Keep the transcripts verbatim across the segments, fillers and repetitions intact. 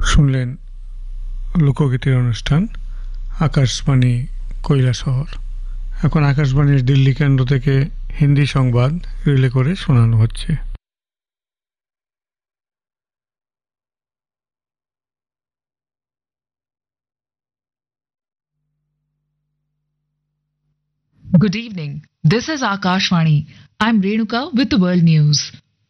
শুনলেন লোকগীতির অনুষ্ঠান আকাশবাণী কৈলাসহর। এখন আকাশবাণীর দিল্লি কেন্দ্র থেকে হিন্দি সংবাদ রিলে করে শোনানো হচ্ছে। Good evening. This is Akashvani. I'm Renuka with the world news.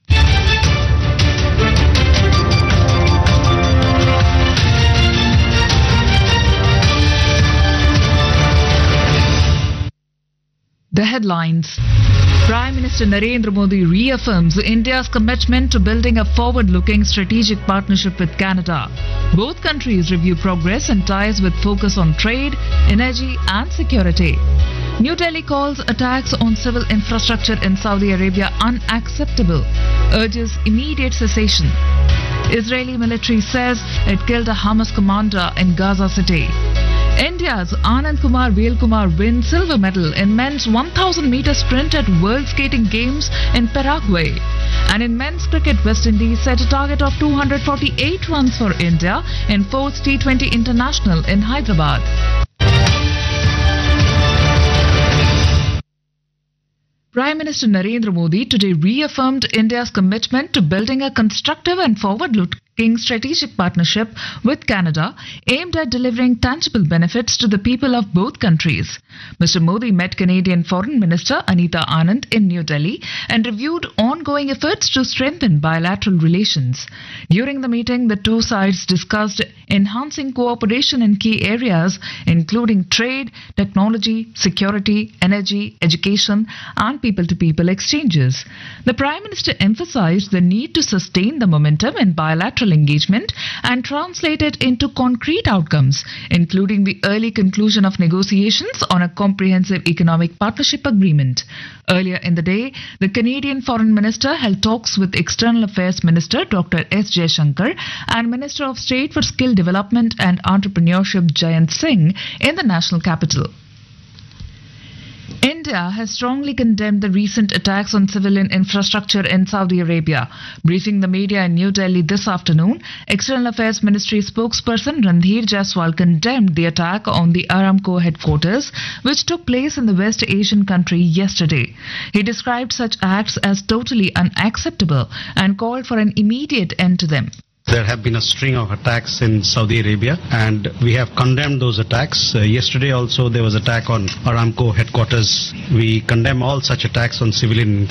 The headlines. Prime Minister Narendra Modi reaffirms India's commitment to building a forward-looking strategic partnership with Canada. Both countries review progress and ties with focus on trade, energy and security. New Delhi calls attacks on civil infrastructure in Saudi Arabia unacceptable, urges immediate cessation. Israeli military says it killed a Hamas commander in Gaza City. India's Anand Kumar Velkumar wins silver medal in men's one thousand meter sprint at World Skating Games in Paraguay. And in men's cricket, West Indies set a target of two hundred forty-eight runs for India in fourth T twenty International in Hyderabad. Prime Minister Narendra Modi today reaffirmed India's commitment to building a constructive and forward-looking strategic partnership with Canada aimed at delivering tangible benefits to the people of both countries. Mister Modi met Canadian Foreign Minister Anita Anand in New Delhi and reviewed ongoing efforts to strengthen bilateral relations. During the meeting, the two sides discussed enhancing cooperation in key areas including trade, technology, security, energy, education, and people-to-people exchanges. The Prime Minister emphasized the need to sustain the momentum in bilateral engagement and translate it into concrete outcomes, including the early conclusion of negotiations on a comprehensive economic partnership agreement. Earlier in the day, the Canadian Foreign Minister held talks with External Affairs Minister Doctor S. Jaishankar and Minister of State for Skill Development and Entrepreneurship Jayant Singh in the national capital. India has strongly condemned the recent attacks on civilian infrastructure in Saudi Arabia. Briefing the media in New Delhi this afternoon, External Affairs Ministry spokesperson Randhir Jaiswal condemned the attack on the Aramco headquarters, which took place in the West Asian country yesterday. He described such acts as totally unacceptable and called for an immediate end to them. There have been a string of attacks in Saudi Arabia and we have condemned those attacks. Uh, yesterday also there was attack on Aramco headquarters. We condemn all such attacks on civilian